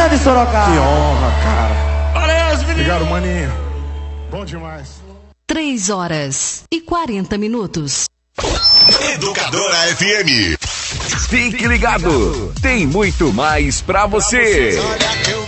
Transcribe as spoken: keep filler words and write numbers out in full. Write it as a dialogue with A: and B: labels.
A: grande Sorocaba.
B: Que honra, cara.
A: Valeu, meninos.
B: Obrigado, maninho. Bom demais.
C: Três horas e quarenta minutos.
D: Educadora F M.
E: Fique ligado, tem muito mais pra você.